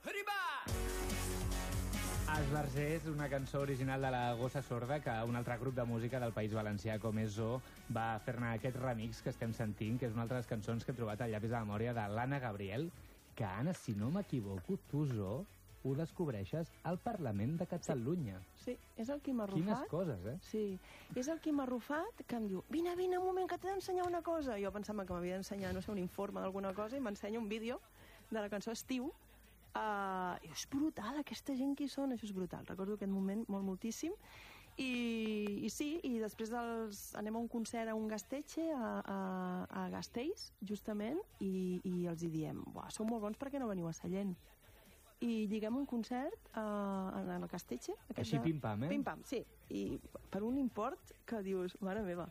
Esbarzer és una cançó original de la Gossa Sorda que un altre grup de música del País Valencià com és Zoo va fer-ne aquest remix que estem sentint, que és una altra de les cançons que he trobat al llapis de memòria de l'Anna Gabriel, que, Anna, si no m'equivoco, tu, Zoo, ho descobreixes al Parlament de Catalunya. Sí, és el Quim Arrufat. Quines coses, eh? Sí, és el Quim Arrufat que em diu vine, un moment, que t'he d'ensenyar una cosa. Jo pensava que m'havia d'ensenyar, no sé, un informe d'alguna cosa i m'ensenya un vídeo de la cançó Estiu. I és brutal, aquesta gent qui són, això és brutal. Recordo aquest moment moltíssim. I sí, i després anem a un concert a un Gasteche, a Gasteiz, justament, i els hi diem, sou molt bons, per què no veniu a Sallent? I lliguem un concert en el Gasteche. Així pim-pam, eh? Pim-pam, sí. I per un import que dius, mare meva.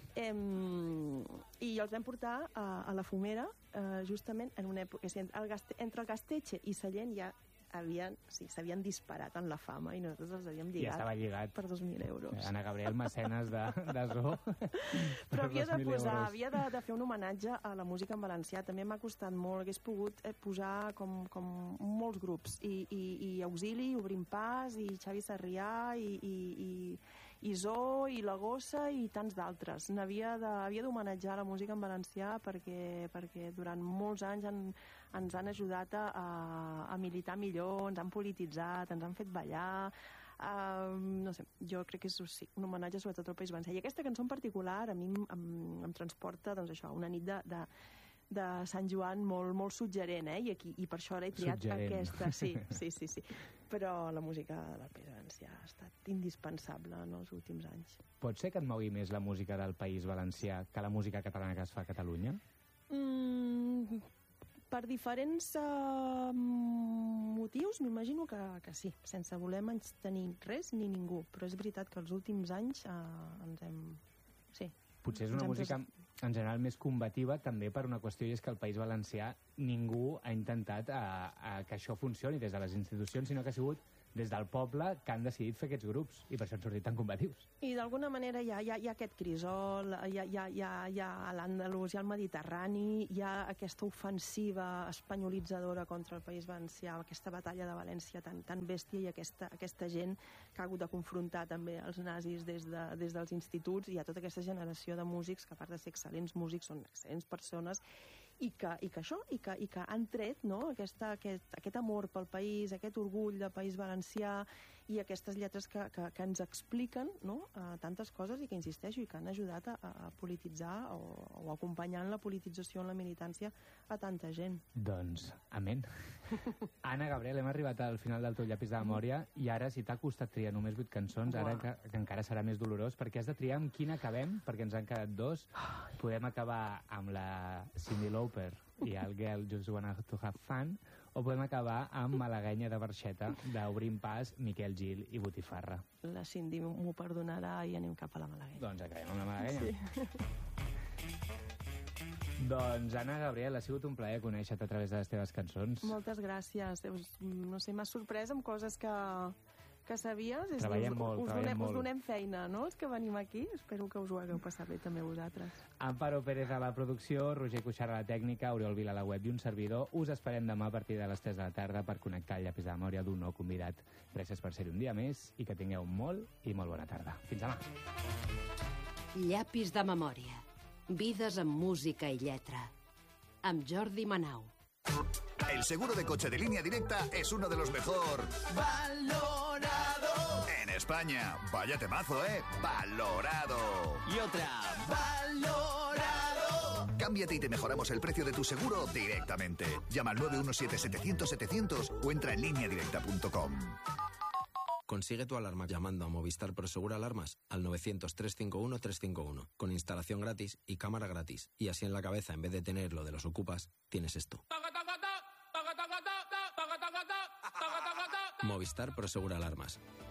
I els vam portar a la Fumera, justament en una època... Entre el Gasteche i Sallent ja s'havien disparat en la fama i nosaltres els havíem lligat, ja estava lligat per 2.000 euros. Anna Gabriel, mecenes de Zoo. Però havia de fer un homenatge a la música en valencià. També m'ha costat molt, hagués pogut posar com molts grups, i Auxili, Obrim Pas, i Xavi Sarrià, i Zoo, i La Gossa, i tants d'altres. Havia d'homenatjar la música en valencià perquè durant molts anys ens han ajudat a militar millor, ens han polititzat, ens han fet ballar, no sé, jo crec que és un homenatge sobretot al País Valencià. I aquesta cançó en particular a mi em transporta, doncs això, una nit de Sant Joan molt suggerent, i per això he triat aquesta. Sí. Però la música del País Valencià ha estat indispensable en els últims anys. Pot ser que et mogui més la música del País Valencià que la música catalana que es fa a Catalunya? Per diferents motius, m'imagino que sí, sense voler menystenir res ni ningú, però és veritat que els últims anys ens hem... Sí. Potser és una música en general més combativa també per una qüestió, i és que al País Valencià ningú ha intentat que això funcioni des de les institucions, sinó que ha sigut des del poble que han decidit fer aquests grups, i per això han sortit tan combatius. I d'alguna manera hi ha aquest crisol, hi ha l'Àndalus, hi ha el Mediterrani, hi ha aquesta ofensiva espanyolitzadora contra el País Valencià, aquesta batalla de València tan bèstia, i aquesta gent que ha hagut de confrontar també els nazis des dels instituts. Hi ha tota aquesta generació de músics que, a part de ser excel·lents músics, són excel·lents persones, i que han tret, no, aquest amor pel país, aquest orgull del País Valencià, i aquestes lletres que ens expliquen, no, tantes coses, i que, insisteixo, i que han ajudat a polititzar o acompanyant la politització en la militància a tanta gent. Doncs, amén. Anna Gabriel, hem arribat al final del teu llapis de memòria, i ara, si t'ha costat triar només 8 cançons, ara que encara serà més dolorós, perquè has de triar amb quina acabem, perquè ens han quedat 2. Podem acabar amb la Cyndi Lauper i el Girl Just Wanna to Have Fun, o podem acabar amb Malaguenya de Barxeta, d'Obrim Pas, Miquel Gil i Botifarra. La Cyndi m'ho perdonarà i anem cap a la Malaguenya. Doncs acabem amb la Malaguenya. Sí. Doncs, Anna Gabriel, ha sigut un plaer conèixer-te a través de les teves cançons. Moltes gràcies. No sé, m'has sorprès amb coses que sabies. Treballem molt. Us donem feina, no?, els que venim aquí. Espero que us ho hagueu passat bé també vosaltres. Amparo Pérez a la producció, Roger Cuixart a la tècnica, Oriol Vila a la web i un servidor. Us esperem demà a partir de les 3 de la tarda per connectar el llapis de memòria d'un nou convidat. Gràcies per ser-hi un dia més i que tingueu molt i molt bona tarda. Fins demà. Llapis de memòria. Vides amb música i lletra. Amb Jordi Manau. El seguro de coche de Línea Directa es uno de los mejor valorado en España. Vaya temazo, ¿eh? Valorado. Y otra. Valorado. Cámbiate y te mejoramos el precio de tu seguro directamente. Llama al 917-700-700 o entra en lineadirecta.com. Consigue tu alarma llamando a Movistar Prosegur Alarmas al 900-351-351, con instalación gratis y cámara gratis. Y así en la cabeza, en vez de tener lo de los ocupas, tienes esto. Movistar Prosegur Alarmas.